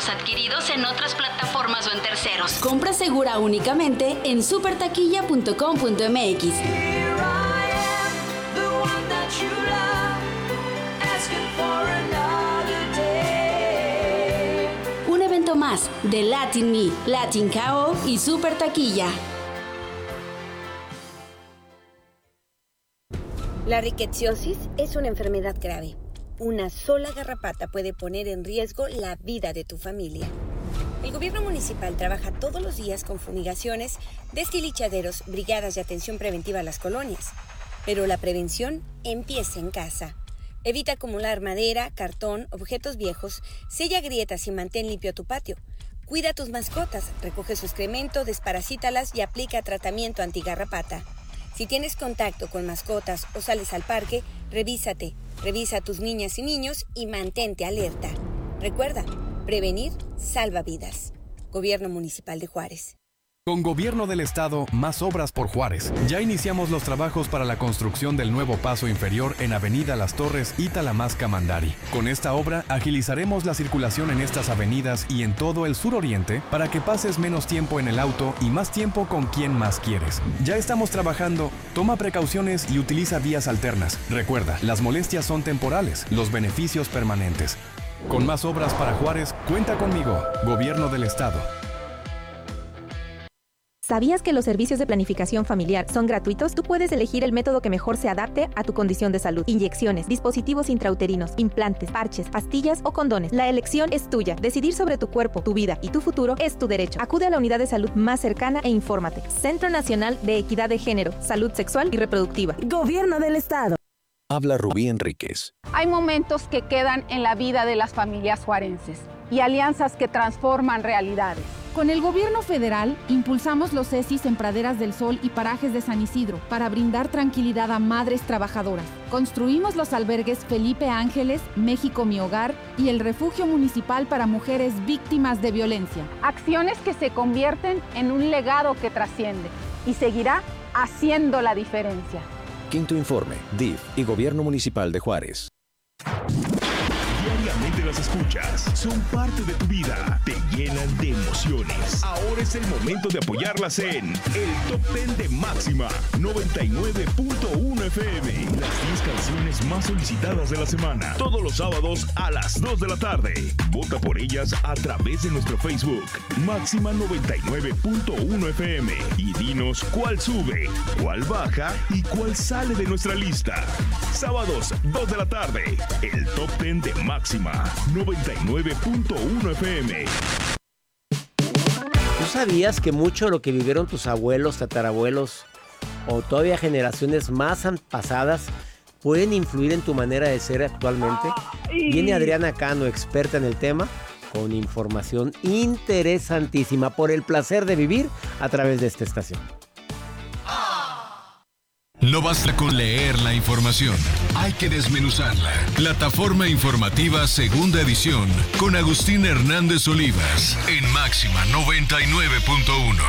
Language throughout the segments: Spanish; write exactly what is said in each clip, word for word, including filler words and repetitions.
productos adquiridos en otras plataformas o en terceros. Compra segura únicamente en super taquilla punto com punto m x. Un evento más de Latin Me, Latin K O y Super Taquilla. La rickettsiosis es una enfermedad grave. Una sola garrapata puede poner en riesgo la vida de tu familia. El gobierno municipal trabaja todos los días con fumigaciones, destilichaderos, brigadas de atención preventiva a las colonias. Pero la prevención empieza en casa. Evita acumular madera, cartón, objetos viejos, sella grietas y mantén limpio tu patio. Cuida a tus mascotas, recoge su excremento, desparasítalas y aplica tratamiento antigarrapata. Si tienes contacto con mascotas o sales al parque, revísate, revisa a tus niñas y niños y mantente alerta. Recuerda, prevenir salva vidas. Gobierno Municipal de Juárez. Con Gobierno del Estado, más obras por Juárez. Ya iniciamos los trabajos para la construcción del nuevo paso inferior en Avenida Las Torres y Talamasca-Mandari. Con esta obra, agilizaremos la circulación en estas avenidas y en todo el suroriente para que pases menos tiempo en el auto y más tiempo con quien más quieres. Ya estamos trabajando. Toma precauciones y utiliza vías alternas. Recuerda, las molestias son temporales, los beneficios permanentes. Con más obras para Juárez, cuenta conmigo. Gobierno del Estado. ¿Sabías que los servicios de planificación familiar son gratuitos? Tú puedes elegir el método que mejor se adapte a tu condición de salud. Inyecciones, dispositivos intrauterinos, implantes, parches, pastillas o condones. La elección es tuya. Decidir sobre tu cuerpo, tu vida y tu futuro es tu derecho. Acude a la unidad de salud más cercana e infórmate. Centro Nacional de Equidad de Género, Salud Sexual y Reproductiva. Gobierno del Estado. Habla Rubí Enríquez. Hay momentos que quedan en la vida de las familias juarenses y alianzas que transforman realidades. Con el gobierno federal, impulsamos los C E S Is en Praderas del Sol y parajes de San Isidro para brindar tranquilidad a madres trabajadoras. Construimos los albergues Felipe Ángeles, México Mi Hogar y el refugio municipal para mujeres víctimas de violencia. Acciones que se convierten en un legado que trasciende y seguirá haciendo la diferencia. Quinto Informe, D I F y Gobierno Municipal de Juárez. Diariamente las escuchas, son parte de tu vida, te llenan de emociones. Ahora es el momento de apoyarlas en el Top diez de Máxima noventa y nueve punto uno F M. Las diez canciones más solicitadas de la semana, todos los sábados a las dos de la tarde. Vota por ellas a través de nuestro Facebook, Máxima noventa y nueve punto uno F M, y dinos cuál sube, cuál baja y cuál sale de nuestra lista. Sábados, dos de la tarde, el Top diez de Máxima noventa y nueve punto uno F M. ¿Tú sabías que mucho de lo que vivieron tus abuelos, tatarabuelos o todavía generaciones más pasadas pueden influir en tu manera de ser actualmente? Viene Adriana Cano, experta en el tema, con información interesantísima por el placer de vivir a través de esta estación. No basta con leer la información, hay que desmenuzarla. Plataforma Informativa Segunda Edición, con Agustín Hernández Olivas, en Máxima noventa y nueve punto uno.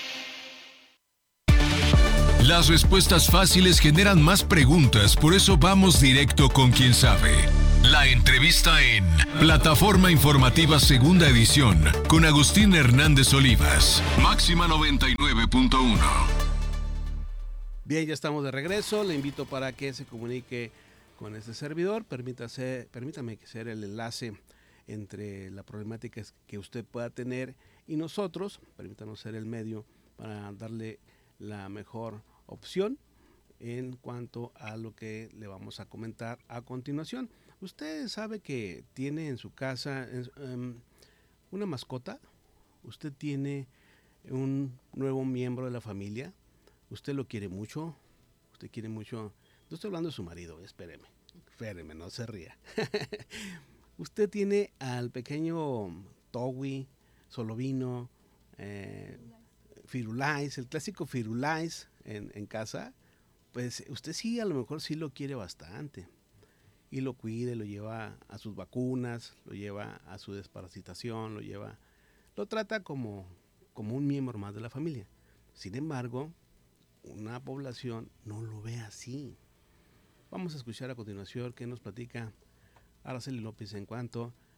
Las respuestas fáciles generan más preguntas, por eso vamos directo con quien sabe. La entrevista en Plataforma Informativa Segunda Edición, con Agustín Hernández Olivas, Máxima noventa y nueve punto uno. Bien, ya estamos de regreso. Le invito para que se comunique con este servidor. Permítase, permítame que sea el enlace entre la problemática que usted pueda tener y nosotros. Permítanos ser el medio para darle la mejor opción en cuanto a lo que le vamos a comentar a continuación. ¿Usted sabe que tiene en su casa um, una mascota? ¿Usted tiene un nuevo miembro de la familia? ¿Usted lo quiere mucho? ¿Usted quiere mucho? No estoy hablando de su marido, espéreme, espéreme, no se ría. Usted tiene al pequeño Towi, Solovino, eh, Firulais, el clásico Firulais en, en casa. Pues usted sí, a lo mejor sí lo quiere bastante. Y lo cuide, lo lleva a sus vacunas, lo lleva a su desparasitación, lo lleva, lo trata como, como un miembro más de la familia. Sin embargo, una población no lo ve así. Vamos a escuchar a continuación qué nos platica Araceli López en cuanto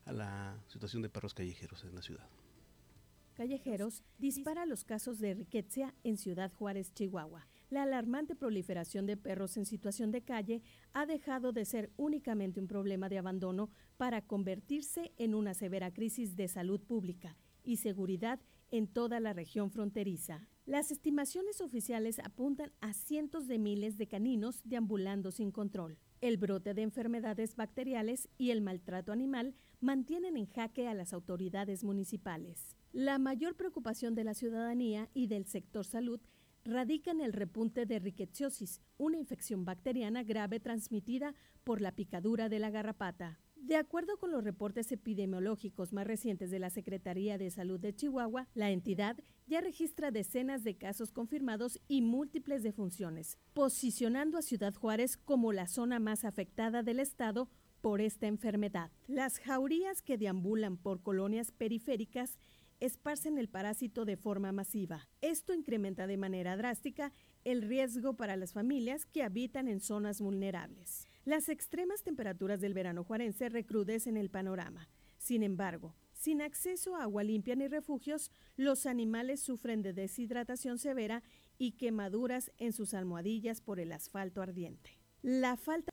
a la situación de perros callejeros en la ciudad. Callejeros dispara los casos de rickettsia en Ciudad Juárez, Chihuahua. La alarmante proliferación de perros en situación de calle ha dejado de ser únicamente un problema de abandono para convertirse en una severa crisis de salud pública y seguridad en toda la región fronteriza. Las estimaciones oficiales apuntan a cientos de miles de caninos deambulando sin control. El brote de enfermedades bacteriales y el maltrato animal mantienen en jaque a las autoridades municipales. La mayor preocupación de la ciudadanía y del sector salud radica en el repunte de rickettsiosis, una infección bacteriana grave transmitida por la picadura de la garrapata. De acuerdo con los reportes epidemiológicos más recientes de la Secretaría de Salud de Chihuahua, la entidad ya registra decenas de casos confirmados y múltiples defunciones, posicionando a Ciudad Juárez como la zona más afectada del estado por esta enfermedad. Las jaurías que deambulan por colonias periféricas esparcen el parásito de forma masiva. Esto incrementa de manera drástica el riesgo para las familias que habitan en zonas vulnerables. Las extremas temperaturas del verano juarense recrudecen el panorama. Sin embargo, sin acceso a agua limpia ni refugios, los animales sufren de deshidratación severa y quemaduras en sus almohadillas por el asfalto ardiente. La falta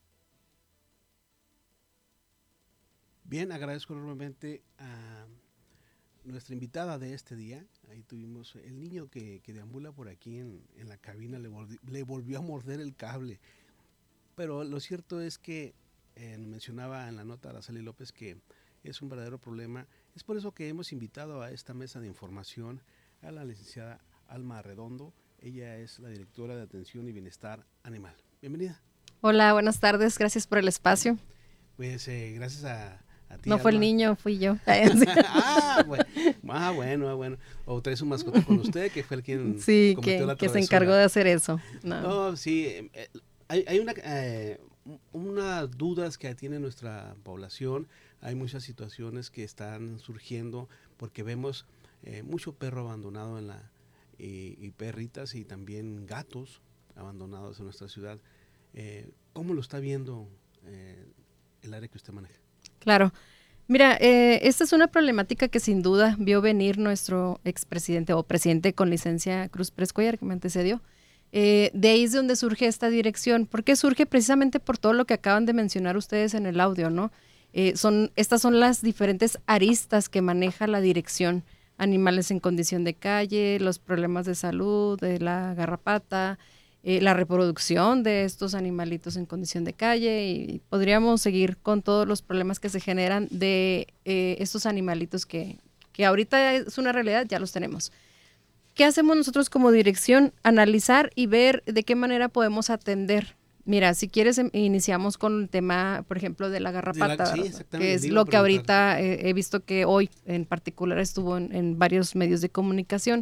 Bien, agradezco enormemente a nuestra invitada de este día. Ahí tuvimos el niño que, que deambula por aquí en, en la cabina, le, volvi, le volvió a morder el cable. Pero lo cierto es que eh, mencionaba en la nota Araceli López que es un verdadero problema. Es por eso que hemos invitado a esta mesa de información a la licenciada Alma Arredondo. Ella es la directora de Atención y Bienestar Animal. Bienvenida. Hola, buenas tardes. Gracias por el espacio. Pues eh, gracias a... Ti, no fue Alma. El niño, fui yo. ah, bueno, ah, bueno, ah, bueno. O trae su mascota con usted, que fue el quien sí, cometió que, la que se encargó de hacer eso. No, no sí, eh, hay, hay una, eh, unas dudas que tiene nuestra población. Hay muchas situaciones que están surgiendo porque vemos eh, mucho perro abandonado en la y, y perritas y también gatos abandonados en nuestra ciudad. Eh, ¿Cómo lo está viendo eh, el área que usted maneja? Claro. Mira, eh, esta es una problemática que sin duda vio venir nuestro expresidente o presidente con licencia Cruz Pérez Cuellar, que me antecedió. Eh, de ahí es donde surge esta dirección. ¿Por qué surge? Precisamente por todo lo que acaban de mencionar ustedes en el audio, ¿no? Eh, son, estas son las diferentes aristas que maneja la dirección. Animales en condición de calle, los problemas de salud, de la garrapata, Eh, la reproducción de estos animalitos en condición de calle, y podríamos seguir con todos los problemas que se generan de eh, estos animalitos que, que ahorita es una realidad, ya los tenemos. ¿Qué hacemos nosotros como dirección? Analizar y ver de qué manera podemos atender. Mira, si quieres iniciamos con el tema, por ejemplo, de la garrapata, de la, sí, que es lo que ahorita eh, he visto que hoy en particular estuvo en, en varios medios de comunicación.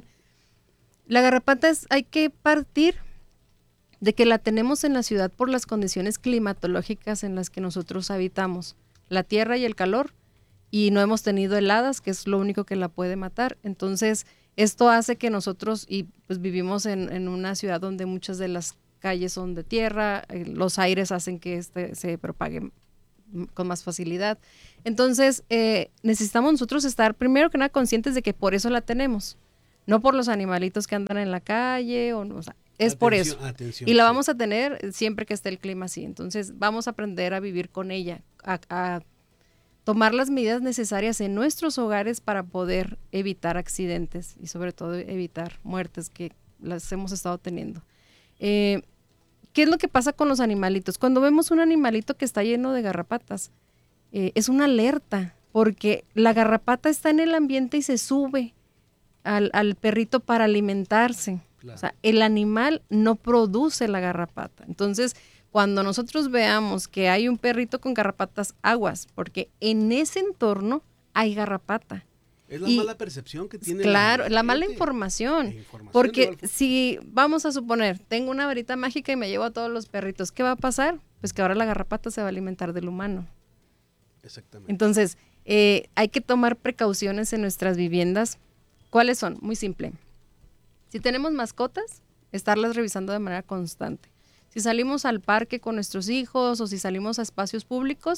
La garrapata es, hay que partir de que la tenemos en la ciudad por las condiciones climatológicas en las que nosotros habitamos, la tierra y el calor, y no hemos tenido heladas, que es lo único que la puede matar. Entonces, esto hace que nosotros, y pues vivimos en, en una ciudad donde muchas de las calles son de tierra, eh, los aires hacen que este se propague con más facilidad. Entonces, eh, necesitamos nosotros estar, primero que nada, conscientes de que por eso la tenemos, no por los animalitos que andan en la calle, o, o sea, es atención, por eso. Atención, y la sí. vamos a tener siempre que esté el clima así. Entonces, vamos a aprender a vivir con ella, a, a tomar las medidas necesarias en nuestros hogares para poder evitar accidentes y sobre todo evitar muertes que las hemos estado teniendo. Eh, ¿Qué es lo que pasa con los animalitos? Cuando vemos un animalito que está lleno de garrapatas, eh, es una alerta, porque la garrapata está en el ambiente y se sube al, al perrito para alimentarse. Claro. O sea, el animal no produce la garrapata. Entonces, cuando nosotros veamos que hay un perrito con garrapatas, aguas, porque en ese entorno hay garrapata. Es la y, mala percepción que tiene. Claro, la, la, la mala información. información porque si, vamos a suponer, tengo una varita mágica y me llevo a todos los perritos, ¿qué va a pasar? Pues que ahora la garrapata se va a alimentar del humano. Exactamente. Entonces, eh, hay que tomar precauciones en nuestras viviendas. ¿Cuáles son? Muy simple. Si tenemos mascotas, estarlas revisando de manera constante. Si salimos al parque con nuestros hijos o si salimos a espacios públicos,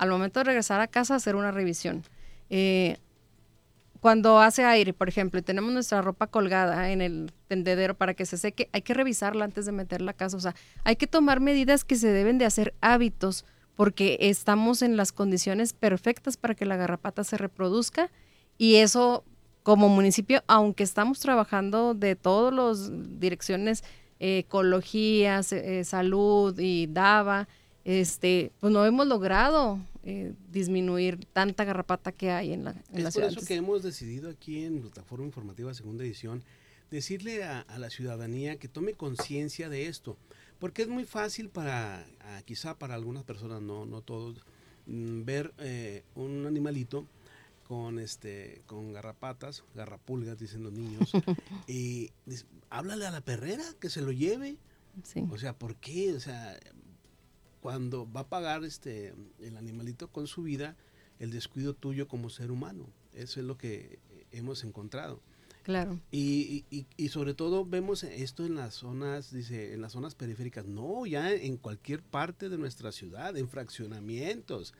al momento de regresar a casa hacer una revisión. Eh, cuando hace aire, por ejemplo, y tenemos nuestra ropa colgada en el tendedero para que se seque, hay que revisarla antes de meterla a casa. O sea, hay que tomar medidas que se deben de hacer hábitos porque estamos en las condiciones perfectas para que la garrapata se reproduzca y eso como municipio, aunque estamos trabajando de todas las direcciones, eh, ecología, eh, salud y DAVA, este, pues no hemos logrado eh, disminuir tanta garrapata que hay en la, en es la por ciudad. eso que hemos decidido aquí en Plataforma Informativa Segunda Edición decirle a, a la ciudadanía que tome conciencia de esto, porque es muy fácil para, a, quizá para algunas personas, no, no todos, m, ver eh, un animalito con este con garrapatas, garrapulgas, dicen los niños, y dice, háblale a la perrera que se lo lleve. Sí. O sea, ¿por qué? O sea, cuando va a pagar este el animalito con su vida, el descuido tuyo como ser humano. Eso es lo que hemos encontrado. Claro. Y, y, y sobre todo vemos esto en las zonas, dice, en las zonas periféricas. No, ya en cualquier parte de nuestra ciudad, en fraccionamientos.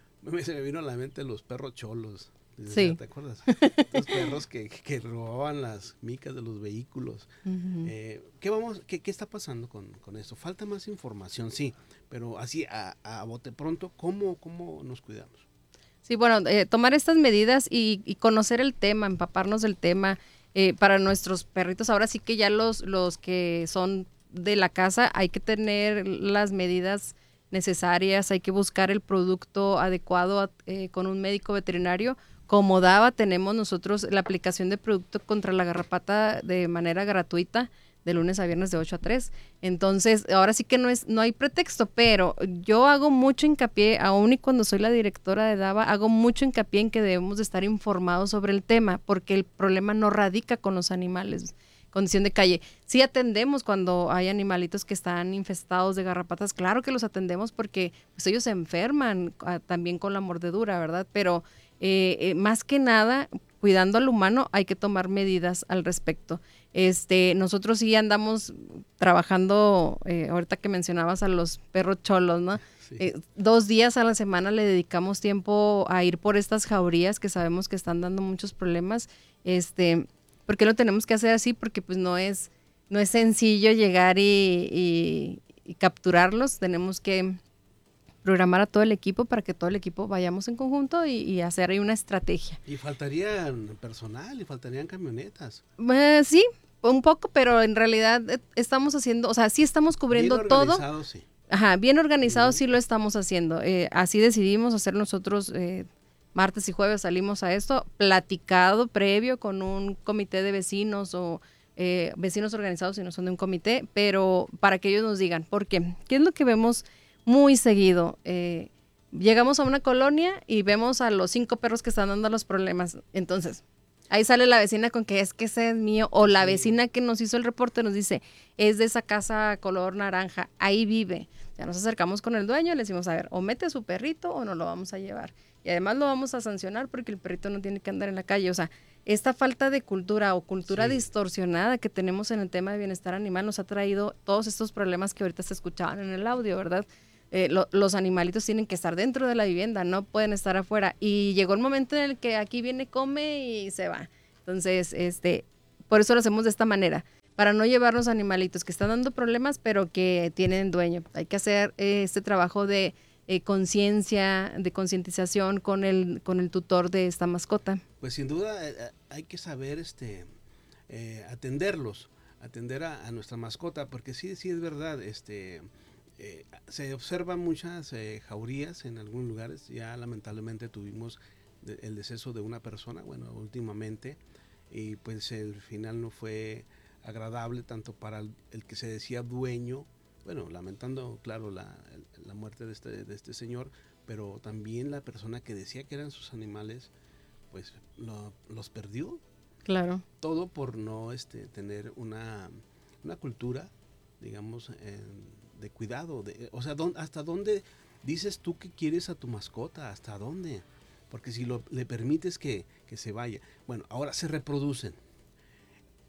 Se me vino a la mente los perros cholos. Sí. ¿Te acuerdas? Los perros que, que robaban las micas de los vehículos. Uh-huh. eh, ¿qué, vamos, qué, ¿Qué está pasando con, con esto? Falta más información, sí, pero así a, a bote pronto, ¿cómo, cómo nos cuidamos? Sí, bueno, eh, tomar estas medidas y, y conocer el tema, empaparnos del tema. Eh, para nuestros perritos, ahora sí que ya los, los que son de la casa, hay que tener las medidas necesarias, hay que buscar el producto adecuado eh, con un médico veterinario. Como DAVA tenemos nosotros la aplicación de producto contra la garrapata de manera gratuita de lunes a viernes de ocho a tres. Entonces, ahora sí que no es no hay pretexto, pero yo hago mucho hincapié, aún y cuando soy la directora de DAVA, hago mucho hincapié en que debemos de estar informados sobre el tema, porque el problema no radica con los animales, condición de calle. Sí atendemos cuando hay animalitos que están infestados de garrapatas, claro que los atendemos porque pues, ellos se enferman a, también con la mordedura, ¿verdad? Pero eh, eh, más que nada, cuidando al humano, hay que tomar medidas al respecto. Este, nosotros sí andamos trabajando, eh, ahorita que mencionabas a los perros cholos, ¿no? Sí. Eh, dos días a la semana le dedicamos tiempo a ir por estas jaurías que sabemos que están dando muchos problemas. Este, ¿por qué lo tenemos que hacer así? Porque pues no es, no es sencillo llegar y, y, y capturarlos. Tenemos que programar a todo el equipo para que todo el equipo vayamos en conjunto y, y hacer ahí una estrategia. Y faltarían personal, y faltarían camionetas. Eh, sí, un poco, pero en realidad estamos haciendo, o sea, sí estamos cubriendo bien todo. Organizado, sí. Ajá, bien organizado, uh-huh. Sí lo estamos haciendo. Eh, así decidimos hacer nosotros, eh, martes y jueves salimos a esto, platicado previo con un comité de vecinos o eh, vecinos organizados si no son de un comité, pero para que ellos nos digan, ¿por qué? ¿Qué es lo que vemos muy seguido? Eh, llegamos a una colonia y vemos a los cinco perros que están dando los problemas. Entonces, ahí sale la vecina con que es que ese es mío, o la vecina que nos hizo el reporte nos dice, es de esa casa color naranja, ahí vive. Ya nos acercamos con el dueño y le decimos, a ver, o mete a su perrito o no lo vamos a llevar. Y además lo vamos a sancionar porque el perrito no tiene que andar en la calle. O sea, esta falta de cultura o cultura sí. distorsionada que tenemos en el tema de bienestar animal nos ha traído todos estos problemas que ahorita se escuchaban en el audio, ¿verdad? Eh, lo, los animalitos tienen que estar dentro de la vivienda, no pueden estar afuera. Y llegó el momento en el que aquí viene, come y se va. Entonces, este, por eso lo hacemos de esta manera, para no llevarnos animalitos que están dando problemas, pero que tienen dueño. Hay que hacer eh, este trabajo de eh, conciencia, de concientización con el, con el tutor de esta mascota. Pues sin duda eh, hay que saber este, eh, atenderlos, atender a, a nuestra mascota, porque sí, sí es verdad, este... Eh, se observan muchas eh, jaurías en algunos lugares. Ya lamentablemente tuvimos de, el deceso de una persona, bueno, últimamente, y pues el final no fue agradable tanto para el, el que se decía dueño, bueno, lamentando, claro, la, la muerte de este, de este señor, pero también la persona que decía que eran sus animales, pues lo, los perdió. Claro. Todo por no este, tener una, una cultura, digamos, en, de cuidado, de, o sea, ¿dónde, ¿hasta dónde dices tú que quieres a tu mascota? ¿Hasta dónde? Porque si lo, le permites que, que se vaya. Bueno, ahora se reproducen.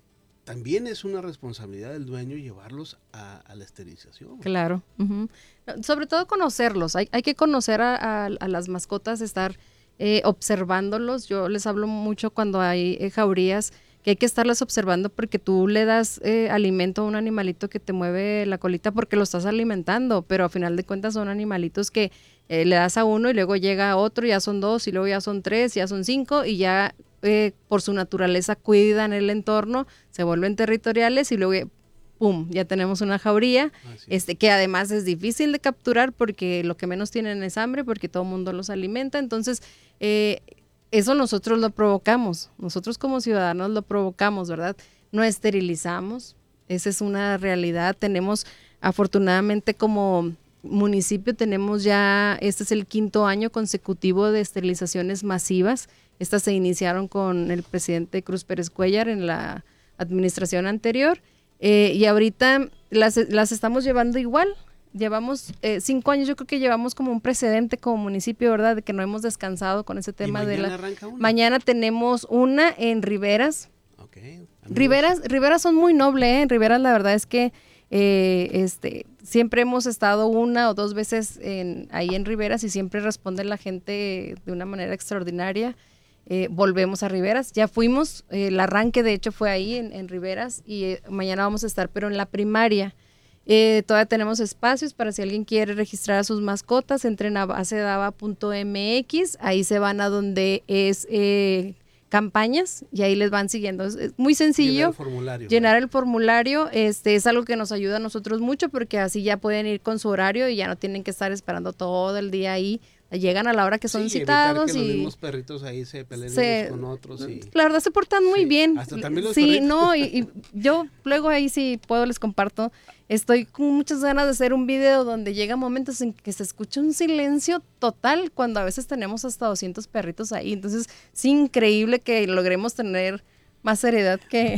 también es una responsabilidad del dueño llevarlos a, a la esterilización. Claro. Uh-huh. Sobre todo conocerlos. Hay, hay que conocer a, a, a las mascotas, estar eh, observándolos. Yo les hablo mucho cuando hay eh, jaurías, que hay que estarlas observando porque tú le das eh, alimento a un animalito que te mueve la colita porque lo estás alimentando, pero a final de cuentas son animalitos que eh, le das a uno y luego llega a otro, ya son dos y luego ya son tres, ya son cinco y ya eh, por su naturaleza cuidan el entorno, se vuelven territoriales y luego pum, ya tenemos una jauría, este que además es difícil de capturar porque lo que menos tienen es hambre porque todo el mundo los alimenta, entonces eh, eso nosotros lo provocamos, nosotros como ciudadanos lo provocamos, ¿verdad? No esterilizamos, esa es una realidad. Tenemos, afortunadamente como municipio, tenemos ya, este es el quinto año consecutivo de esterilizaciones masivas. Estas se iniciaron con el presidente Cruz Pérez Cuellar en la administración anterior eh, y ahorita las, las estamos llevando igual. Llevamos eh, cinco años, yo creo que llevamos como un precedente como municipio, ¿verdad? De que no hemos descansado con ese tema. De la... Mañana tenemos una en Riberas. Okay. Riberas, Riberas son muy nobles, ¿eh? En Riberas la verdad es que eh, este, siempre hemos estado una o dos veces en, ahí en Riberas y siempre responde la gente de una manera extraordinaria. Eh, volvemos a Riberas, ya fuimos, eh, el arranque de hecho fue ahí en, en Riberas y eh, mañana vamos a estar, pero en la primaria. Eh, todavía tenemos espacios para si alguien quiere registrar a sus mascotas, entren a basedava punto m x, ahí se van a donde es eh, campañas y ahí les van siguiendo. Es, es muy sencillo. Llenar el formulario. Llenar el formulario, este, es algo que nos ayuda a nosotros mucho porque así ya pueden ir con su horario y ya no tienen que estar esperando todo el día ahí. Llegan a la hora que son sí, citados que y los mismos perritos ahí se peleen se, unos con otros. Y... La verdad se portan muy sí, bien. Hasta también los sí, perritos. no, y, y yo luego ahí sí puedo les comparto. Estoy con muchas ganas de hacer un video donde llega momentos en que se escucha un silencio total cuando a veces tenemos hasta doscientos perritos ahí. Entonces es increíble que logremos tener más seriedad que,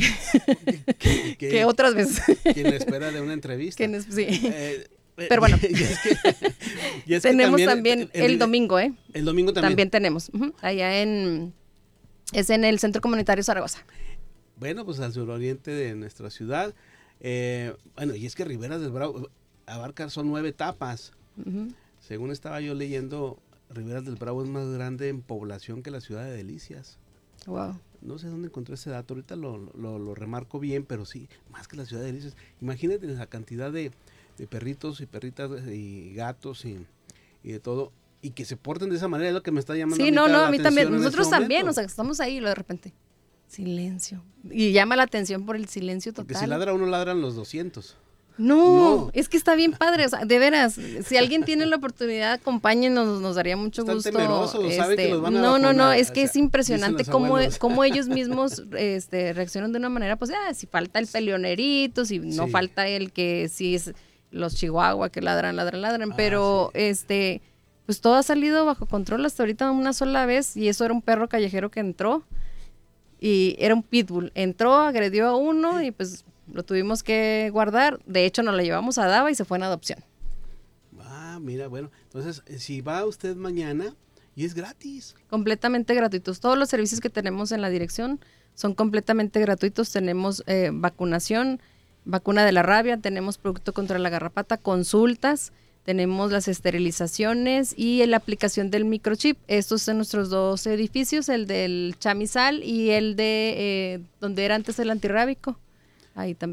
que, que, que otras veces. Quien espera de una entrevista. Quien es, sí. Eh, Pero bueno, y es que, y es tenemos que también, también el, el domingo, ¿eh? El domingo también. También tenemos, uh-huh, allá en, es en el Centro Comunitario Zaragoza. Bueno, pues al suroriente de nuestra ciudad. Eh, bueno, y es que Riberas del Bravo abarca, son nueve etapas. Uh-huh. Según estaba yo leyendo, Riberas del Bravo es más grande en población que la ciudad de Delicias. Wow. No sé dónde encontré ese dato, ahorita lo, lo, lo remarco bien, pero sí, más que la ciudad de Delicias. Imagínate la cantidad de... de perritos y perritas y gatos y, y de todo, y que se porten de esa manera, es lo que me está llamando sí, a mí no, no, la a mí también, atención en nosotros este también, momento. o sea, estamos ahí y de repente, silencio, y llama la atención por el silencio total. Porque si ladra uno, ladran los doscientos. No, no, es que está bien padre, o sea, de veras, si alguien tiene la oportunidad, acompáñenos, nos daría mucho Están gusto. temerosos, este, saben que los van a no, vacunar, no, no, es o que sea, es impresionante cómo, abuelos. cómo ellos mismos este, reaccionan de una manera, pues, ah, si falta el peleonerito, si no sí. falta el que sí es los chihuahua que ladran, ladran, ladran, ah, pero sí. este, pues todo ha salido bajo control hasta ahorita una sola vez y eso era un perro callejero que entró y era un pitbull, entró, agredió a uno y pues lo tuvimos que guardar, de hecho nos lo llevamos a Dava y se fue en adopción. Ah, mira, bueno, entonces si va usted mañana y es gratis. Completamente gratuitos, todos los servicios que tenemos en la dirección son completamente gratuitos, tenemos eh, vacunación, vacuna de la rabia, tenemos producto contra la garrapata, consultas, tenemos las esterilizaciones y la aplicación del microchip. Estos son nuestros dos edificios, el del Chamizal y el de eh, donde era antes el antirrábico. Ahí también.